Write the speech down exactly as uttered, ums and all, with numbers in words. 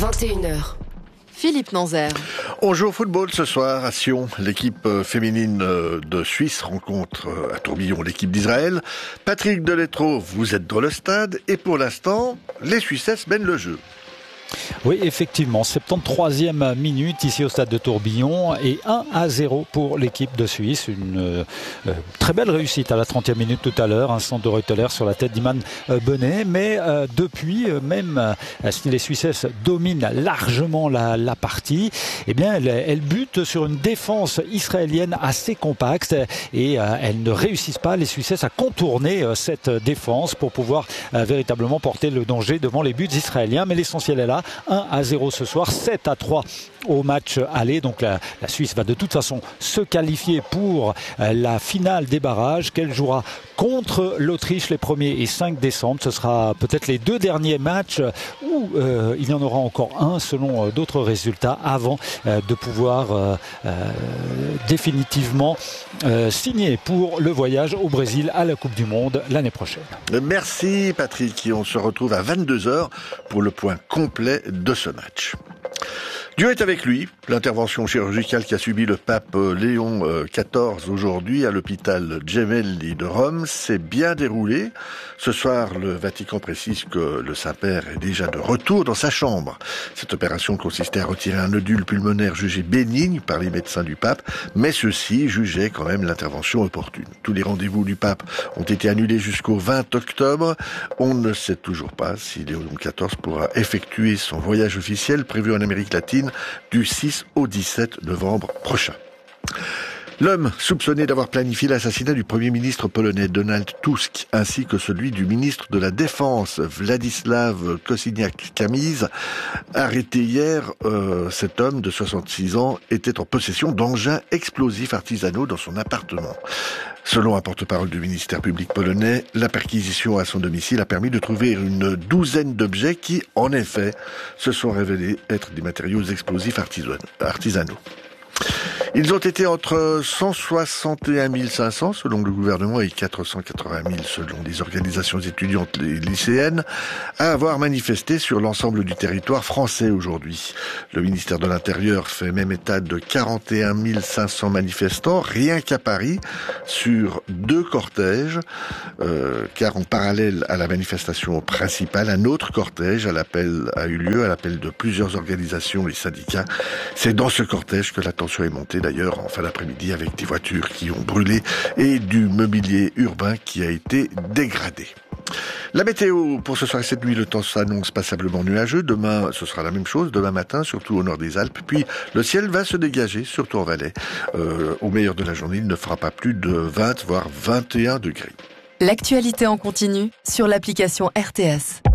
vingt et une heures. Philippe Nanzer. On joue au football ce soir à Sion. L'équipe féminine de Suisse rencontre à Tourbillon l'équipe d'Israël. Patrick Deletreau, vous êtes dans le stade et pour l'instant, les Suissesses mènent le jeu. Oui, effectivement, soixante-treizième minute ici au stade de Tourbillon et un à zéro pour l'équipe de Suisse. Une euh, très belle réussite à la trentième minute tout à l'heure, un centre de Reuteler sur la tête d'Iman Benet. Mais euh, depuis, même euh, si les Suissesses dominent largement la, la partie, eh bien, elles, elles butent sur une défense israélienne assez compacte et euh, elles ne réussissent pas, les Suissesses, à contourner euh, cette défense pour pouvoir euh, véritablement porter le danger devant les buts israéliens. Mais l'essentiel est là. un à zéro ce soir, sept à trois au match aller. Donc la, la Suisse va de toute façon se qualifier pour euh, la finale des barrages qu'elle jouera contre l'Autriche les premier et cinq décembre. Ce sera peut-être les deux derniers matchs où euh, il y en aura encore un selon euh, d'autres résultats avant euh, de pouvoir euh, euh, définitivement euh, signer pour le voyage au Brésil à la Coupe du Monde l'année prochaine. Merci Patrick, et on se retrouve à vingt-deux heures pour le point complet de ce match. Dieu est avec lui. L'intervention chirurgicale qu'a subi le pape Léon quatorze aujourd'hui à l'hôpital Gemelli de Rome s'est bien déroulée. Ce soir, le Vatican précise que le Saint-Père est déjà de retour dans sa chambre. Cette opération consistait à retirer un nodule pulmonaire jugé bénigne par les médecins du pape, mais ceux-ci jugeaient quand même l'intervention opportune. Tous les rendez-vous du pape ont été annulés jusqu'au vingt octobre. On ne sait toujours pas si Léon quatorze pourra effectuer son voyage officiel prévu en Amérique latine du six au dix-sept novembre prochain. L'homme soupçonné d'avoir planifié l'assassinat du Premier ministre polonais Donald Tusk ainsi que celui du ministre de la Défense Władysław Kosiniak-Kamysz, arrêté hier, euh, cet homme de soixante-six ans était en possession d'engins explosifs artisanaux dans son appartement. Selon un porte-parole du ministère public polonais, la perquisition à son domicile a permis de trouver une douzaine d'objets qui, en effet, se sont révélés être des matériaux explosifs artisanaux. Ils ont été entre cent soixante et un mille cinq cents selon le gouvernement et quatre cent quatre-vingt mille selon les organisations étudiantes et lycéennes à avoir manifesté sur l'ensemble du territoire français aujourd'hui. Le ministère de l'Intérieur fait même état de quarante et un mille cinq cents manifestants rien qu'à Paris sur deux cortèges euh, car en parallèle à la manifestation principale, un autre cortège à l'appel a eu lieu à l'appel de plusieurs organisations et syndicats. C'est dans ce cortège que la tension est montée d'ailleurs en fin d'après-midi avec des voitures qui ont brûlé et du mobilier urbain qui a été dégradé. La météo pour ce soir et cette nuit, le temps s'annonce passablement nuageux. Demain, ce sera la même chose. Demain matin, surtout au nord des Alpes. Puis, le ciel va se dégager, surtout en Valais. Euh, au meilleur de la journée, il ne fera pas plus de vingt, voire vingt et un degrés. L'actualité en continu sur l'application R T S.